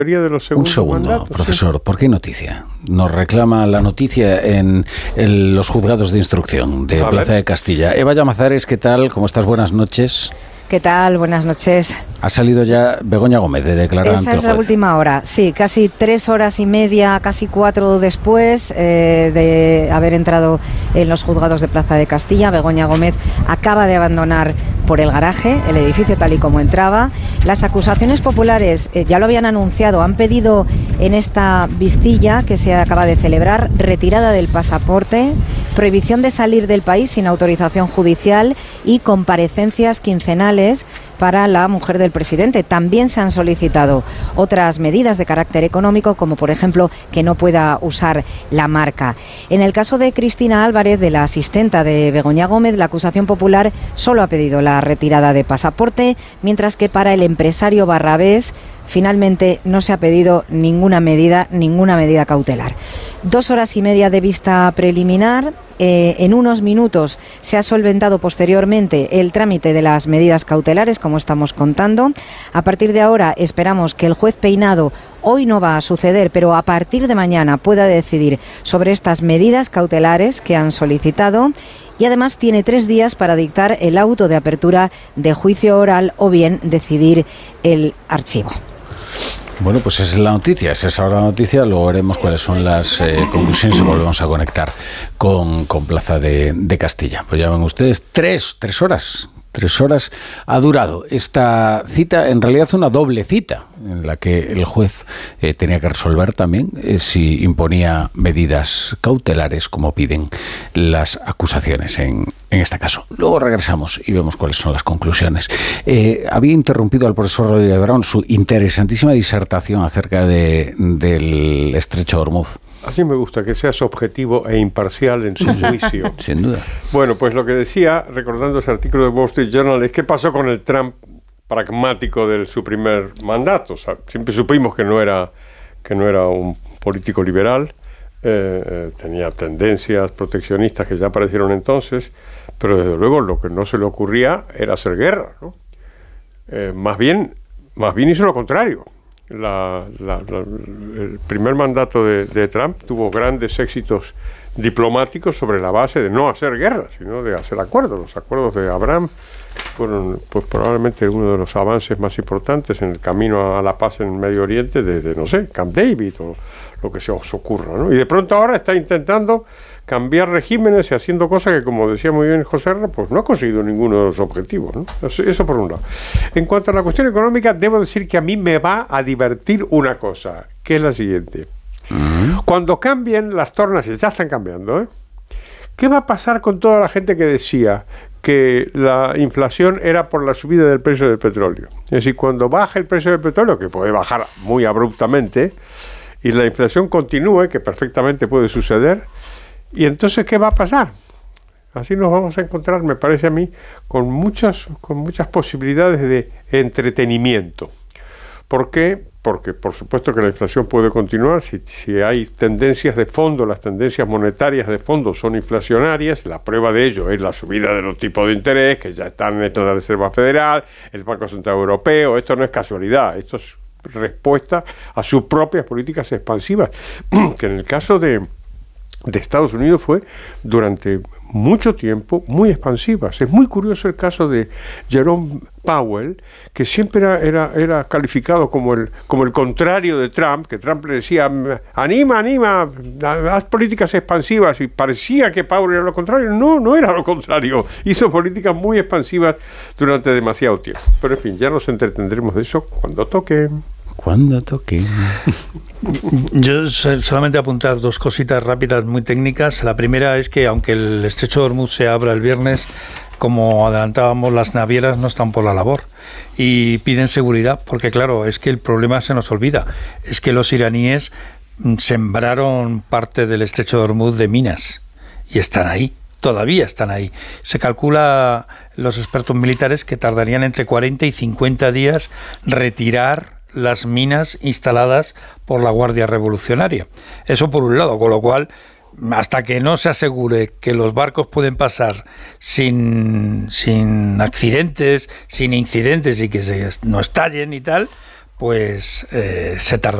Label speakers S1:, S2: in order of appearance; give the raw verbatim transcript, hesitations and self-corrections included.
S1: de los
S2: Un segundo,
S1: mandatos,
S2: profesor,
S1: ¿sí?
S2: ¿Por qué noticia? Nos reclama la noticia en, en los juzgados de instrucción de
S1: A
S2: Plaza
S1: ver.
S2: de Castilla. Eva Llamazares, ¿qué tal? ¿Cómo estás? Buenas noches.
S3: ¿Qué tal? Buenas noches.
S2: Ha salido ya Begoña Gómez de declarar ante
S3: Esa
S2: el
S3: es la
S2: juez.
S3: última hora, sí, casi tres horas y media, casi cuatro después eh, de haber entrado en los juzgados de Plaza de Castilla. Begoña Gómez acaba de abandonar por el garaje el edificio tal y como entraba. Las acusaciones populares eh, ya lo habían anunciado, han pedido en esta vistilla que se acaba de celebrar retirada del pasaporte, prohibición de salir del país sin autorización judicial y comparecencias quincenales para la mujer del presidente. También se han solicitado otras medidas de carácter económico, como por ejemplo que no pueda usar la marca. En el caso de Cristina Álvarez, de la asistenta de Begoña Gómez, la acusación popular solo ha pedido la retirada de pasaporte, mientras que para el empresario Barrabés finalmente no se ha pedido ninguna medida, ninguna medida cautelar. Dos horas y media de vista preliminar. Eh, en unos minutos se ha solventado posteriormente el trámite de las medidas cautelares, como estamos contando. A partir de ahora esperamos que el juez Peinado, hoy no va a suceder, pero a partir de mañana pueda decidir sobre estas medidas cautelares que han solicitado. Y además tiene tres días para dictar el auto de apertura de juicio oral o bien decidir el archivo.
S2: Bueno, pues esa es la noticia, esa es ahora la noticia, luego veremos cuáles son las eh, conclusiones y volvemos a conectar con, con Plaza de, de Castilla. Pues ya ven ustedes, tres, tres horas, tres horas ha durado esta cita, en realidad una doble cita, en la que el juez eh, tenía que resolver también eh, si imponía medidas cautelares como piden las acusaciones en, en este caso. Luego regresamos y vemos cuáles son las conclusiones. Eh, había interrumpido al profesor Rodríguez Brown su interesantísima disertación acerca de, del estrecho de Hormuz.
S1: Así me gusta, que seas objetivo e imparcial en su juicio.
S2: Sin duda.
S1: Bueno, pues lo que decía, recordando ese artículo de Wall Street Journal, es qué pasó con el Trump pragmático de su primer mandato. O sea, siempre supimos que no era, que no era un político liberal, eh, eh, tenía tendencias proteccionistas que ya aparecieron entonces, pero desde luego lo que no se le ocurría era hacer guerra, ¿no? Eh, más bien, más bien hizo lo contrario. La, la, la, el primer mandato de, de Trump tuvo grandes éxitos diplomáticos sobre la base de no hacer guerra, sino de hacer acuerdos. Los acuerdos de Abraham fueron pues probablemente uno de los avances más importantes en el camino a la paz en Medio Oriente desde, no sé, Camp David o lo que se os ocurra, ¿no? Y de pronto ahora está intentando cambiar regímenes y haciendo cosas que, como decía muy bien José R., pues no ha conseguido ninguno de los objetivos, ¿no? Eso, eso por un lado. En cuanto a la cuestión económica, debo decir que a mí me va a divertir una cosa, que es la siguiente. Uh-huh. Cuando cambien las tornas, ya están cambiando, ¿eh? ¿Qué va a pasar con toda la gente que decía que la inflación era por la subida del precio del petróleo? Es decir, cuando baja el precio del petróleo, que puede bajar muy abruptamente, y la inflación continúe, que perfectamente puede suceder, ¿y entonces qué va a pasar? Así nos vamos a encontrar, me parece a mí, con muchas, con muchas posibilidades de entretenimiento. ¿Por qué? Porque por supuesto que la inflación puede continuar si, si hay tendencias de fondo, las tendencias monetarias de fondo son inflacionarias, la prueba de ello es la subida de los tipos de interés que ya están en la Reserva Federal, el Banco Central Europeo. Esto no es casualidad, esto es respuesta a sus propias políticas expansivas, que en el caso de, de Estados Unidos fue durante mucho tiempo muy expansivas. Es muy curioso el caso de Jerome Powell, que siempre era, era, era calificado como el, como el contrario de Trump, que Trump le decía, anima, anima, haz políticas expansivas, y parecía que Powell era lo contrario. No, no era lo contrario. Hizo políticas muy expansivas durante demasiado tiempo. Pero en fin, ya nos entretendremos de eso cuando toque.
S2: Cuando toque.
S4: Yo solamente apuntar dos cositas rápidas muy técnicas. La primera es que aunque el estrecho de Hormuz se abra el viernes, como adelantábamos, las navieras no están por la labor y piden seguridad, porque claro, es que el problema se nos olvida, es que los iraníes sembraron parte del estrecho de Hormuz de minas y están ahí, todavía están ahí. Se calcula, los expertos militares, que tardarían entre cuarenta y cincuenta días retirar las minas instaladas por la Guardia Revolucionaria. Eso por un lado, con lo cual, hasta que no se asegure que los barcos pueden pasar sin, sin accidentes, sin incidentes y que se, no estallen y tal, pues eh, se tarda